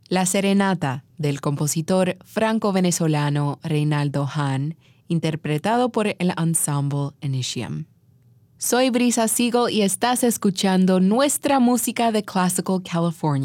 La Serenata, del compositor franco-venezolano Reinaldo Hahn, interpretado por el ensemble Initium. Soy Brisa Siegel y estás escuchando nuestra música de Classical California.